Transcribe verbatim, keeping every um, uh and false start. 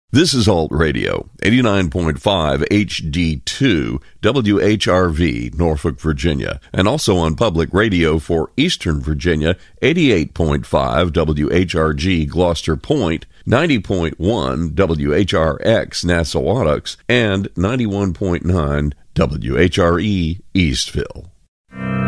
This is Alt Radio, eighty-nine point five H D two, W H R V, Norfolk, Virginia, and also on public radio for Eastern Virginia, eighty-eight point five W H R G, Gloucester Point, ninety point one W H R X, Nassawadox, and ninety-one point nine W H R E, Eastville.